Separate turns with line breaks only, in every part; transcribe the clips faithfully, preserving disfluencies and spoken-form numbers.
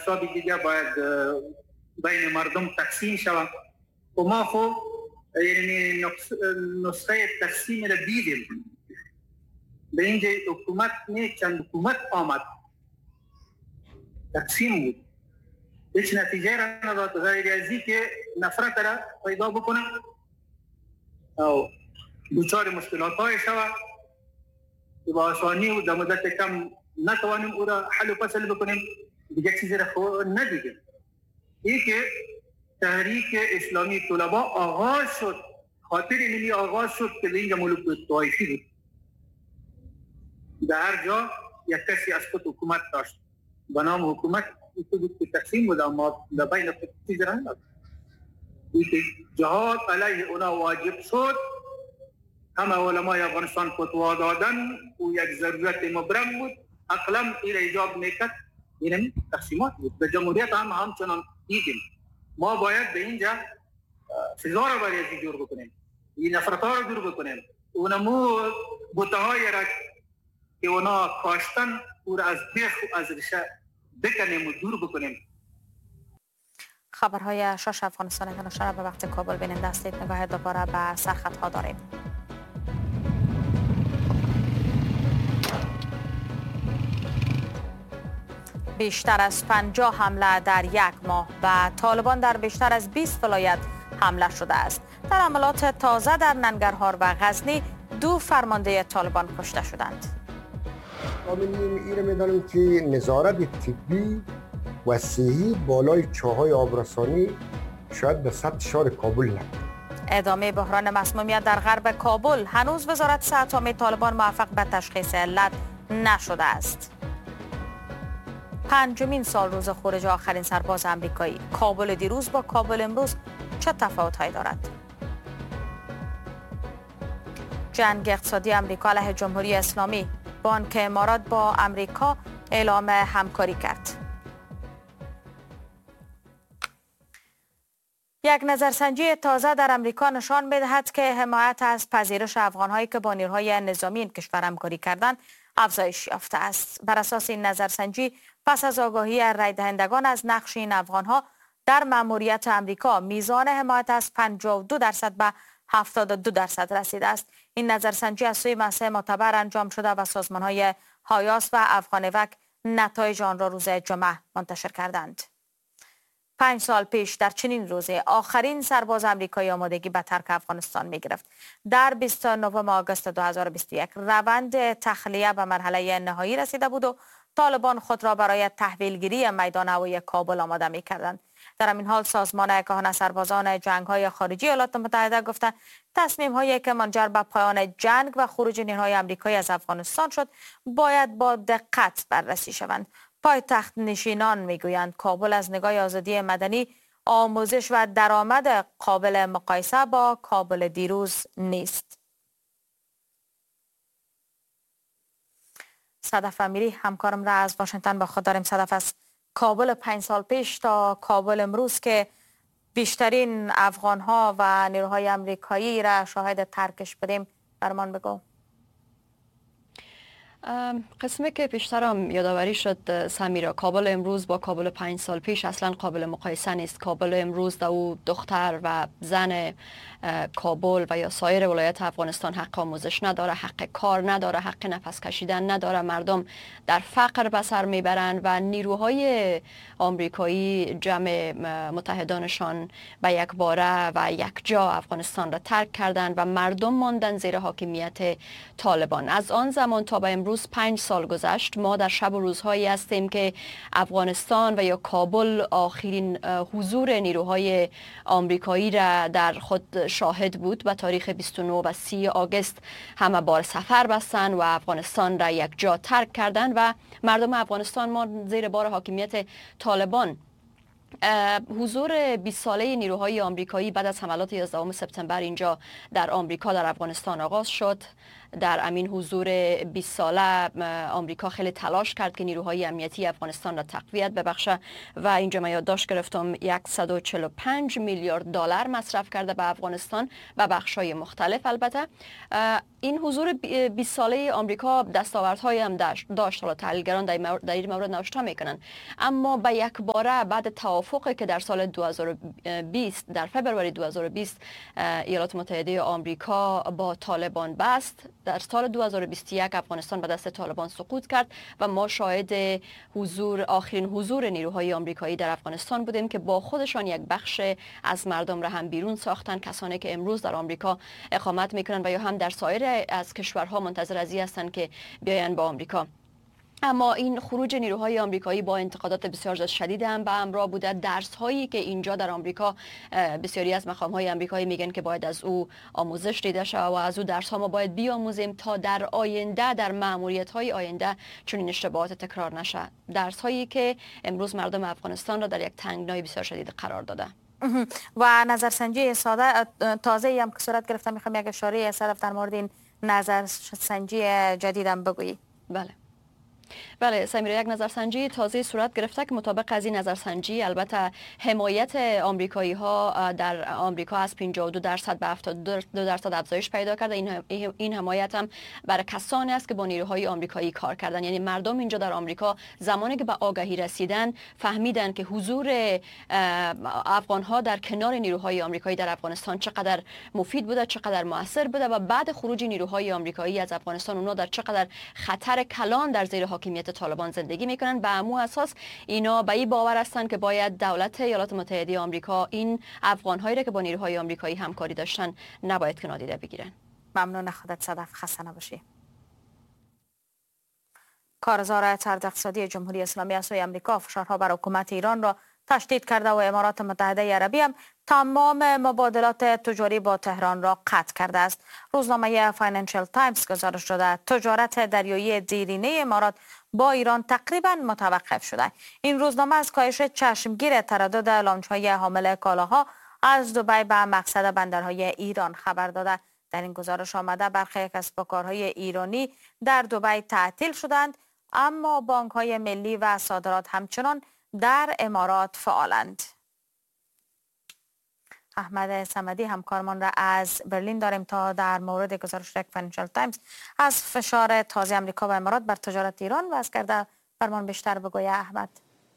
اقتصاد دیگه باید بین مردم تقسیم شود و ما خب یعنی نسخه تقسیم را دیدیم. به اینجا حکومت نه چند حکومت آمد تقسیم بود، هیچ نتیجه را نداد غیر از این که نفرت را پیدا بکنه او دچار مشکلات های شود که با آسانی و در مدت کم نتوانیم او را حل و فصل بکنیم. دیگه چیزی را ندیدیم. این که تحریک اسلامی طلبا آغاز شد، خاطر اینمی آغاز شد که به اینجا ملوک طایفی بود. در هر جا یک کسی از خود حکومت داشت به نام حکومت که تقسیم بود، اما در بین خود چیز را نداشت. این که جهاد علیه اونا واجب شد، همه علمای افغانستان فتوا دادن و یک ضرورت مبرم بود، اقلم این ایجاب میکرد. این تقسیمات بود. به جمهوریت هم همچنان دیدیم. ما باید به اینجا فضا را برای جور بکنیم، این نفرت ها را دور بکنیم، اونمو بوته های را که اونا کاشتن او را از بیخ و از ریشه بکنیم و دور بکنیم.
خبرهای شاش افغانستان اینترنشنال به وقت کابل بیننده هستید. نگاه دوباره به سرخط ها داریم. بیشتر از پنجاه حمله در یک ماه و طالبان در بیشتر از بیست ولایت حمله شده است. در حملات تازه در ننگرهار و غزنی دو فرمانده طالبان کشته شدند.
ما این میدانیم که نظارت طبی و صحی بالای چاهای آبرسانی شاید به سطح شهر کابل نبود.
ادامه بحران مسمومیت در غرب کابل. هنوز وزارت صحت عامه طالبان موفق به تشخیص علت نشده است. پنجمین سال روز خروج آخرین سرباز امریکایی. کابل دیروز با کابل امروز چه تفاوت‌هایی دارد؟ جنگ اقتصادی امریکا علیه جمهوری اسلامی. بانک امارات با امریکا اعلام همکاری کرد. یک نظرسنجی تازه در امریکا نشان می‌دهد که حمایت از پذیرش افغان‌هایی که با نیروهای نظامی این کشور همکاری کردند افزایش یافته است. بر اساس این نظرسنجی پس از آگاهی رای دهندگان از نقش این افغان‌ها در مأموریت امریکا، میزان حمایت از پنجاه و دو درصد به هفتاد و دو درصد رسیده است. این نظرسنجی از سوی مؤسسه معتبر انجام شده و سازمان‌های هایاس و افغانوک نتایج آن را روز جمعه منتشر کردند. پنج سال پیش در چنین روزی آخرین سرباز امریکایی آمادگی به ترک افغانستان می گرفت. در بیست و نهم آگوست دو هزار و بیست و یک روند تخلیه به مرحله نهایی رسیده بود و طالبان خود را برای تحویلگیری میدان هوایی کابل آماده می کردند. در این حال سازمان کهنه سربازان جنگ های خارجی ایالات متحده گفتند تصمیم هایی که منجر به پایان جنگ و خروج نیروهای آمریکایی از افغانستان شد باید با دقت بررسی شوند. پایتخت نشینان میگویند کابل از نگاه آزادی مدنی، آموزش و درآمد قابل مقایسه با کابل دیروز نیست. صدف امیری همکارم را از واشنگتن با خود داریم. صدف، از کابل پنج سال پیش تا کابل امروز که بیشترین افغان ها و نیروهای امریکایی را شاهد ترکش بودیم، برمان بگو.
قسمی که پیشترم یادآوری شد سمیرا، کابل امروز با کابل پنج سال پیش اصلا قابل مقایسه نیست. کابل امروز در او دختر و زن کابل و یا سایر ولایت افغانستان حق آموزش نداره، حق کار نداره، حق نفس کشیدن نداره. مردم در فقر به سر میبرند و نیروهای آمریکایی جمع متحدانشان به یک باره و یک جا افغانستان را ترک کردند و مردم ماندن زیر حاکمیت طالبان. از آن زمان تا به امروز پنج سال گذشت. ما در شب و روزهایی هستیم که افغانستان و یا کابل آخرین حضور نیروهای آمریکایی را در خود شاهد بود. به تاریخ بیست و نه و سی آگوست همه بار سفر بستند و افغانستان را یک جا ترک کردند و مردم افغانستان ما زیر بار حاکمیت طالبان. حضور بیست ساله نیروهای آمریکایی بعد از حملات یازدهم سپتامبر اینجا در آمریکا در افغانستان آغاز شد. در امین حضور بیست ساله آمریکا خیلی تلاش کرد که نیروهای امنیتی افغانستان را تقویت ببخشه و اینجا من یادداشت گرفتم صد و چهل و پنج میلیارد دلار مصرف کرده به افغانستان و بخش‌های مختلف. البته این حضور بیست ساله آمریکا دستاوردهای هم داشت، حالا تحلیلگران در این مورد نوشته میکنن، اما به یک باره بعد توافقی که در سال دو هزار و بیست در فبروری دو هزار و بیست ایالات متحده آمریکا با طالبان بست، در سال دو هزار و بیست و یک افغانستان به دست طالبان سقوط کرد و ما شاهد حضور آخرین حضور نیروهای آمریکایی در افغانستان بودیم که با خودشان یک بخش از مردم را هم بیرون ساختن، کسانی که امروز در آمریکا اقامت میکنن و یا هم در سایر از کشورها منتظر از این هستند که بیاین با آمریکا. اما این خروج نیروهای آمریکایی با انتقادات بسیار شدید هم به همراه بوده. درس هایی که اینجا در آمریکا بسیاری از مقام های آمریکایی میگن که باید از او آموزش دیده شود و از او درس ها ما باید بیاموزیم تا در آینده در مأموریت های آینده چنین اشتباهات تکرار نشه. درس هایی که امروز مردم افغانستان را در یک تنگنای بسیار شدید قرار داده.
و نظرسنجی ساده تازه هم که صورت گرفته، میخوام یک اشاره صرف در مورد این نظرسنجی جدیدم بگویی.
بله بله سمیرا، یک نظرسنجی تازه صورت گرفته که مطابق از این نظرسنجی البته حمایت آمریکایی ها در آمریکا از پنجاه و دو درصد به هفتاد و دو درصد افزایش پیدا کرده. این این حمایت هم برای کسانی است که با نیروهای آمریکایی کار کردن، یعنی مردم اینجا در آمریکا زمانی که به آگاهی رسیدن فهمیدن که حضور افغان ها در کنار نیروهای آمریکایی در افغانستان چقدر مفید بوده، چقدر موثر بوده و بعد خروج نیروهای آمریکایی از افغانستان اونا در چقدر خطر کلان در زیر حاکمیت طالبان زندگی میکنن. به همون اساس اینا به این باور هستند که باید دولت ایالات متحده آمریکا این افغان هایی را که با نیروهای آمریکایی همکاری داشتن نباید که نادیده بگیرن.
ممنون خودت صدف، خسته نباشی. کارزار طرد اقتصادی جمهوری اسلامی از سوی آمریکا فشارها بر حکومت ایران را تشدید کرده و امارات متحده عربی هم تمام مبادلات تجاری با تهران را قطع کرده است. روزنامه فاینانشل تایمز گزارش داده تجارت دریایی دیرینه امارات با ایران تقریبا متوقف شده. این روزنامه از کاهش چشمگیر تردد لانچ‌های حامل کالاها از دبی به مقصد بندرهای ایران خبر داده. در این گزارش آمده برخی کسب و کارهای ایرانی در دبی تعطیل شدند، اما بانک‌های ملی و صادرات همچنان در امارات فعالند. احمد صمدی همکارمان را از برلین داریم تا در مورد گزارش فاینانشل تایمز از فشار تازه امریکا و امارات بر تجارت ایران و از کرده فرمان بیشتر بگویه. احمد،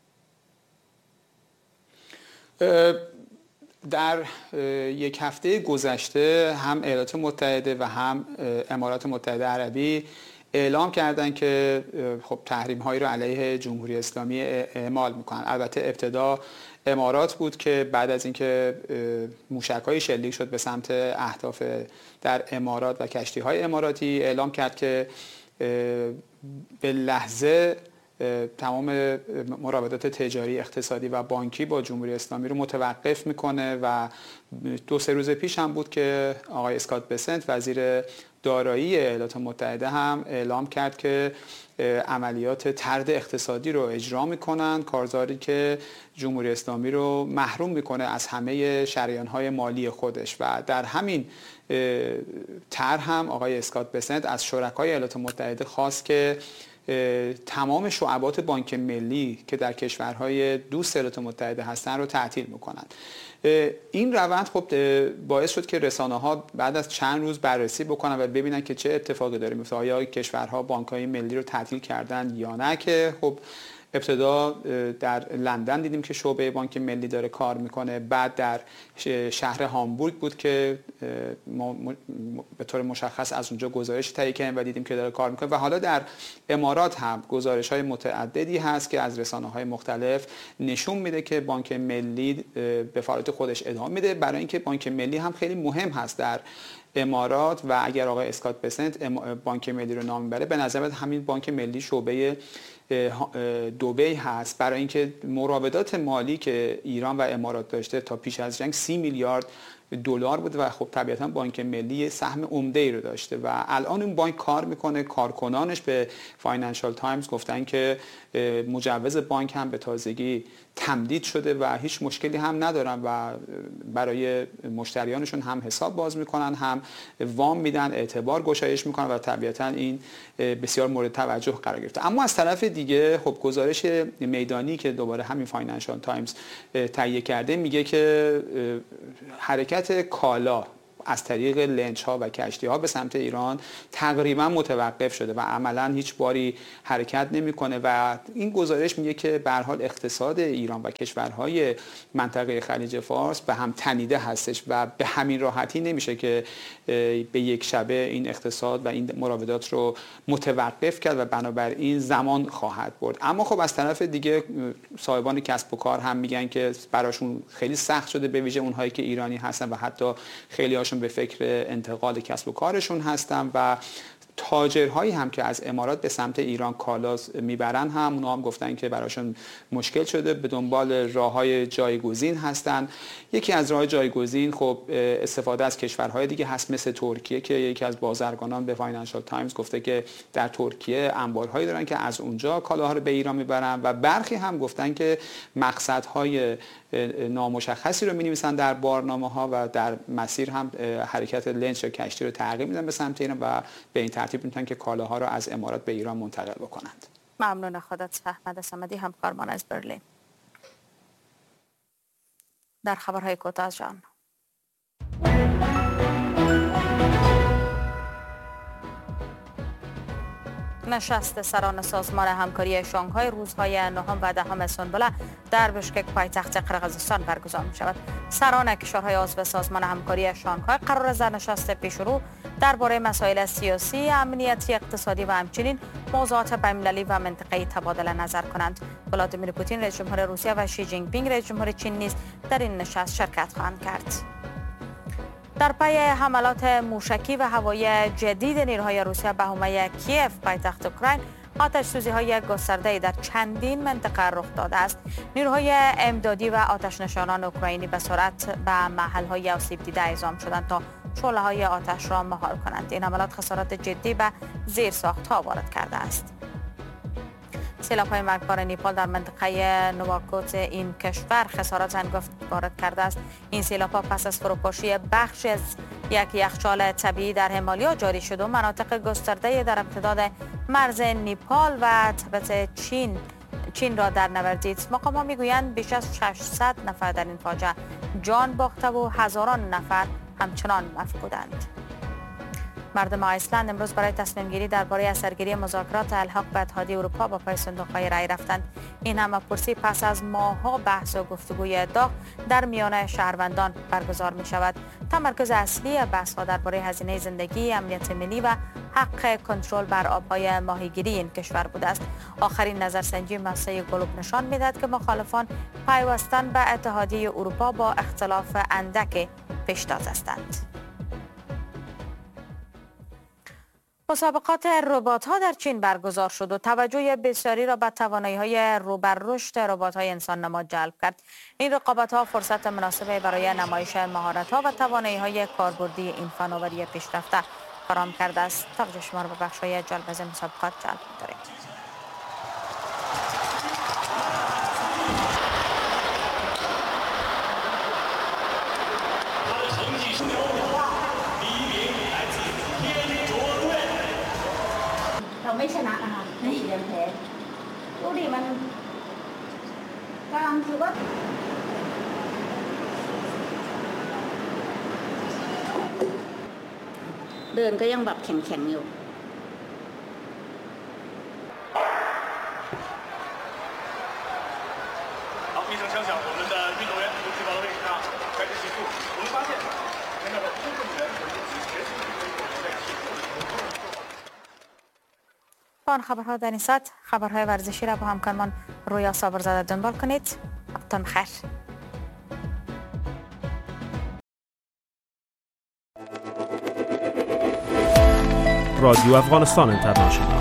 در یک هفته گذشته هم ایالات متحده و هم امارات متحده عربی اعلام کردند که خب تحریم هایی را علیه جمهوری اسلامی اعمال میکنن. البته ابتدا امارات بود که بعد از اینکه موشک های شلیک شد به سمت اهداف در امارات و کشتی های اماراتی اعلام کرد که به لحظه تمام مراودات تجاری، اقتصادی و بانکی با جمهوری اسلامی رو متوقف میکنه و دو سه روز پیش هم بود که آقای اسکات بسنت وزیر دارایی ایالات متحده هم اعلام کرد که عملیات طرد اقتصادی رو اجرا میکنن، کارزاری که جمهوری اسلامی رو محروم میکنه از همه شریان‌های مالی خودش. و در همین طرح هم آقای اسکات بسنت از شرکای ایالات متحده خواست که تمام شعبات بانک ملی که در کشورهای دوست ایالات متحده هستن رو تعطیل میکنن. این روند خب باعث شد که رسانه‌ها بعد از چند روز بررسی بکنن و ببینن که چه اتفاقی داره میفته، آیا کشورها بانک‌های ملی رو تعطیل کردن یا نه. که خب ابتدا در لندن دیدیم که شعبه بانک ملی داره کار میکنه، بعد در شهر هامبورگ بود که به طور مشخص از اونجا گزارش تهیه کردیم و دیدیم که داره کار میکنه، و حالا در امارات هم گزارش های متعددی هست که از رسانه های مختلف نشون میده که بانک ملی به فعالیت خودش ادامه میده، برای اینکه بانک ملی هم خیلی مهم هست در امارات. و اگر آقای اسکات بسنت بانک ملی رو نام میبره، به نظر همین بانک ملی شعبه دبی هست، برای اینکه مراودات مالی که ایران و امارات داشته تا پیش از جنگ سی میلیارد دلار بوده و خب طبیعتا بانک ملی سهم عمده‌ای رو داشته و الان اون بانک کار میکنه. کارکنانش به فاینانشال تایمز گفتن که مجوز بانک هم به تازگی تمدید شده و هیچ مشکلی هم ندارن و برای مشتریانشون هم حساب باز میکنن، هم وام میدن، اعتبار گشایش میکنن و طبیعتا این بسیار مورد توجه قرار گرفته. اما از طرف دیگه خب گزارش میدانی که دوباره همین فاینانشال تایمز تهیه کرده میگه که حرکت کالا از طریق لنچ ها و کشتی ها به سمت ایران تقریبا متوقف شده و عملا هیچ باری حرکت نمیکنه و این گزارش میگه که به هر حال اقتصاد ایران و کشورهای منطقه خلیج فارس به هم تنیده هستش و به همین راحتی نمیشه که به یک شبه این اقتصاد و این مراودات رو متوقف کرد و بنابراین زمان خواهد برد. اما خب از طرف دیگه صاحبان کسب و کار هم میگن که براشون خیلی سخت شده، به ویژه اونهایی که ایرانی هستن و حتی خیلی هاشون به فکر انتقال کسب و کارشون هستن و تاجرهایی هم که از امارات به سمت ایران کالا میبرن هم اونا هم گفتن که براشون مشکل شده، به دنبال راههای جایگزین هستن. یکی از راههای جایگزین خب استفاده از کشورهای دیگه هست مثل ترکیه که یکی از بازرگانان به فاینانشال تایمز گفته که در ترکیه انبارهایی دارن که از اونجا کالاها رو به ایران میبرن و برخی هم گفتن که مقصدهای نامشخصی رو می‌نویسن در بارنامه ها و در مسیر هم حرکت لنچ یا کشتی رو تغییر میدن به سمت ایران و به این ترتیب میتونن که کالاها رو از امارات به ایران منتقل بکنند.
ممنون خودت احمد صمدی، همکارمان از برلین. در خبرهای کوتاه از جان. نشست سران سازمان همکاری شانگهای روزهای نهم و دهم سنبله در بشکک پایتخت قرقیزستان برگزار می شود. سران کشورهای عضو سازمان همکاری شانگهای قرار است در نشست پیشرو درباره مسائل سیاسی، امنیتی، اقتصادی و همچنین موضوعات بین‌المللی و منطقه‌ای تبادل نظر کنند. ولادیمیر پوتین رئیس جمهور روسیه و شی جین پینگ رئیس جمهور چین نیز در این نشست شرکت خواهند کرد. در پی حملات موشکی و هوایی جدید نیروهای روسیه به حومه کیف پایتخت اوکراین، آتش سوزی های گسترده در چندین منطقه رخ داده است. نیروهای امدادی و آتش نشانان اوکراینی به سرعت به محل های آسیب دیده اعزام شدند تا شعله های آتش را مهار کنند. این حملات خسارات جدی به زیرساخت ها وارد کرده است. سیلاب های مرگبار نیپال در منطقه نواکوت این کشور خسارات هنگفت وارد کرده است. این سیلاب ها پس از فروپاشی بخش از یک یخچال طبیعی در همالیا جاری شد و مناطق گسترده در امتداد مرز نیپال و تبت چین چین را در نوردید. مقام‌ها میگویند بیش از ششصد نفر در این فاجعه جان باخته و هزاران نفر همچنان مفقودند. مردم آیسلند امروز برای تصمیم گیری درباره اثرگیری مذاکرات الحاق به اتحادیه اروپا با پای صندوق‌های رای رفتند. این همه‌پرسی پس از ماه‌ها بحث و گفتگوی داغ در میان شهروندان برگزار می شود. تمرکز اصلی بحث‌ها درباره هزینه زندگی، امنیت ملی و حق کنترل بر آب‌های ماهیگیری این کشور بوده است. آخرین نظرسنجی مؤسسه گلوب نشان می‌دهد که مخالفان پیوستن به اتحادیه اروپا با اختلاف اندک پیشتاز هستند. مسابقات ربات‌ها در چین برگزار شد و توجه بسیاری را به توانایی‌های رو بر رشد ربات‌های انسان نماد جلب کرد. این رقابت‌ها فرصت مناسبی برای نمایش مهارت‌ها و توانایی‌های کاربردی این فناوری پیشرفته فراهم کرده است. توجه شما را به بخش‌های جالب از مسابقات جلب می‌داریم. آن خبرها در این ساعت، خبرهای ورزشی را با همکارمان رویا صابرزاده دنبال کنید. وقتتان بخیر.
رادیو افغانستان اینترنشنال.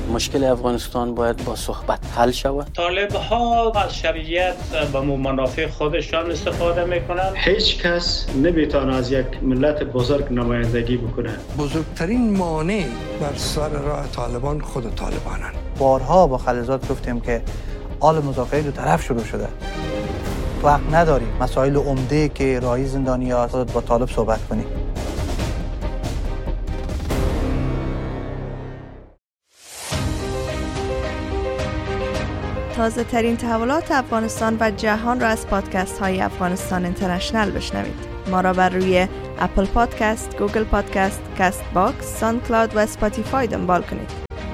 مشکل افغانستان باید با صحبت حل شود.
طالب ها از شریعت به منافع خودشان استفاده میکنند.
هیچ کس نمیتونه از یک ملت بزرگ نمایندگی بکنه.
بزرگترین مانع بر سر راه طالبان خود طالبانن.
بارها با خلیزات گفتیم که حال مذاکره دو طرف شروع شده. وقت نداریم مسائل عمده که راهی زندانیات با طالب صحبت کنیم.
تازه ترین تحولات افغانستان و جهان را از پادکست های افغانستان اینترنشنل بشنوید. ما را بر روی اپل پادکست، گوگل پادکست، کست باکس، ساوند کلاود و اسپاتیفای دنبال کنید.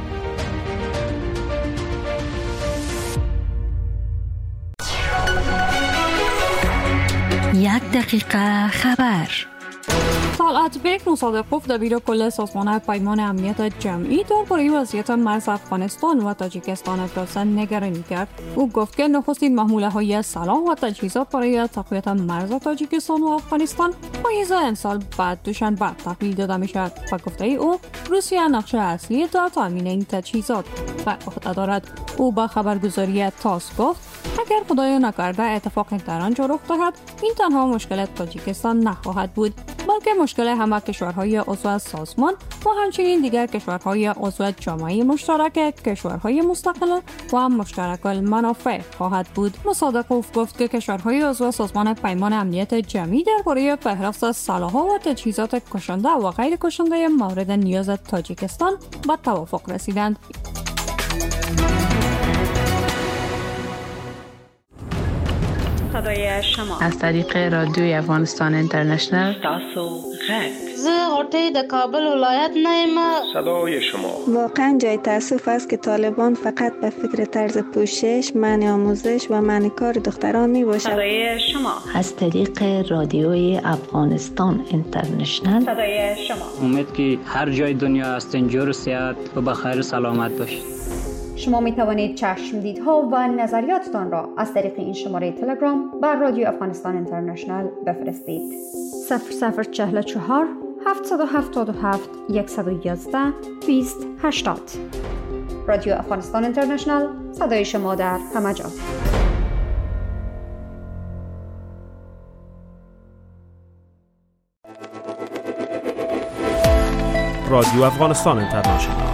یک دقیقه خبر.
طلعتبک مصادقوف دبیر کل سازمان پیمان امنیت جمعی درباره وضعیت مرز افغانستان و تاجیکستان ابراز نگرانی کرد. او گفت که نخستین محموله‌های سلاح و تجهیزات برای تقویت مرز تاجیکستان و افغانستان پاییز امسال بعد دوشنبه تحویل داده می‌شود و گفته او روسیه نقش اصلی در تامین این تجهیزات بر عهده دارد. او با خبرگزاری تاس گفت اگر خدای نکرده اتفاقی در آنجا رخ دهد این تنها مشکل تاجیکستان نخواهد بود بلکه مشکل همه کشورهای عضو سازمان و همچنین دیگر کشورهای عضو جامعه مشترک کشورهای مستقل و مشترک المنافع خواهد بود. مصادقوف گفت که کشورهای عضو سازمان پیمان امنیت جمعی درباره فهرست سلاح‌ها و تجهیزات کشنده و غیر کشنده مورد نیاز تاجیکستان به توافق رسیدند.
صدای شما
از طریق رادیوی افغانستان اینترنشنل.
تاسو غږ زه غوټۍ د کابل ولایت نه یم.
صدای شما.
واقعا جای تأسف است که طالبان فقط به فکر طرز پوشش، منع آموزش و منع کار دختران می باشد.
صدای شما.
از طریق رادیوی افغانستان اینترنشنل.
صدای شما.
امید که هر جای دنیا هستین جور و صحت و بخیر سلامت باشید.
شما می توانید چشمدیدها و نظریاتتان را از طریق این شماره تلگرام بر رادیو افغانستان اینترنشنل بفرستید. صفر صفر چهل و چهار هفتصد و هفتاد و هفت صد و یازده بیست هشتاد. رادیو افغانستان اینترنشنل، صدای شما در همه جا.
رادیو افغانستان اینترنشنل